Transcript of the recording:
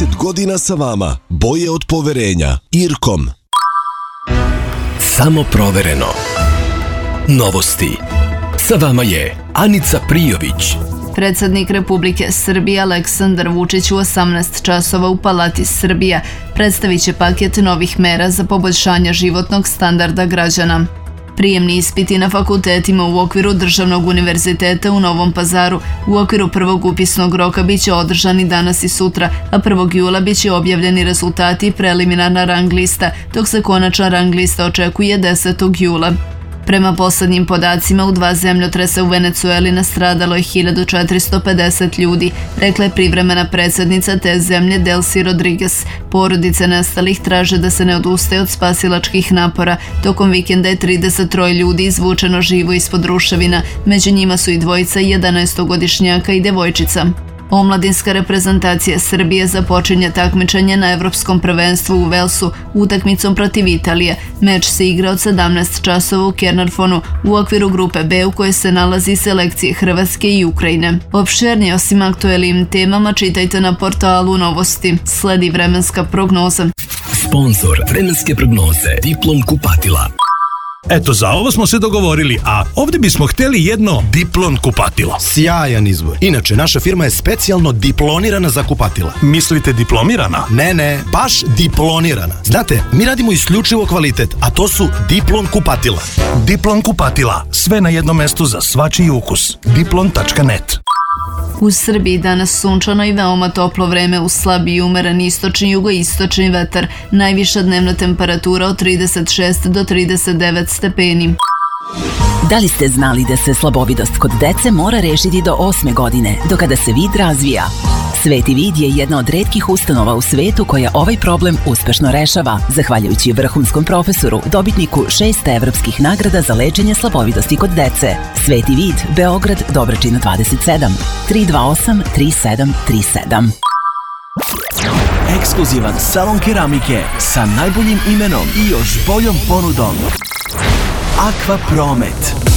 30 godina sa vama. Boje od poverenja. Irkom. Samo provereno. Novosti. Sa vama je Anica Prijović. Predsednik Republike Srbije Aleksandar Vučić u 18 časova u Palati Srbija predstavit će paket novih mera za poboljšanje životnog standarda građana. Prijemni ispiti na fakultetima u okviru Državnog univerziteta u Novom Pazaru u okviru prvog upisnog roka biće održani danas i sutra, a 1. jula biće objavljeni rezultati i preliminarna rang lista, dok se konačna rang lista očekuje 10. jula. Prema poslednjim podacima, u 2 zemljotresa u Venecueli nastradalo je 1450 ljudi, rekla je privremena predsednica te zemlje Delcy Rodriguez. Porodice nestalih traže da se ne odustaje od spasilačkih napora. Tokom vikenda je 33 ljudi izvučeno živo ispod ruševina, među njima su i dvojica 11-godišnjaka i devojčica. Omladinska reprezentacija Srbije započinje takmičenje na Evropskom prvenstvu u Velsu utakmicom protiv Italije. Meč se igra od 17 časova u Kernarfonu u okviru grupe B u kojoj se nalazi selekcije Hrvatske i Ukrajine. Opširnije osim aktuelnim temama čitajte na portalu Novosti. Sledi vremenska prognoza. Sponzor vremenske prognoze Diplom kupatila. Eto, za ovo smo se dogovorili, a ovdje bismo htjeli jedno Diplon kupatilo. Sjajan izbor. Inače, naša firma je specijalno diplonirana za kupatila. Mislite diplomirana? Ne, baš diplonirana. Znate, mi radimo isključivo kvalitet, a to su Diplon kupatila. Diplon kupatila. Sve na jednom mestu za svačiji ukus. Diplon.net. U Srbiji danas sunčano i veoma toplo vreme uz slab i umeren istočni i jugoistočni vetar. Najviša dnevna temperatura od 36 do 39 stepeni. Da li ste znali da se slabovidost kod dece mora rešiti do 8. godine, do kada se vid razvija? Sveti vid je jedna od retkih ustanova u svetu koja ovaj problem uspešno rešava, zahvaljujući vrhunskom profesoru, dobitniku 6 evropskih nagrada za lečenje slabovidosti kod dece. Sveti vid, Beograd, Dobračina 27, 328 3737. Ekskluzivan salon keramike sa najboljim imenom i još boljom ponudom. Aqua Promet.